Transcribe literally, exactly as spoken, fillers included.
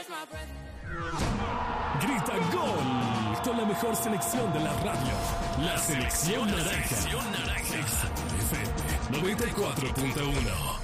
Grita gol con la mejor selección de la radio. La selección naranja. F M noventa y cuatro punto uno.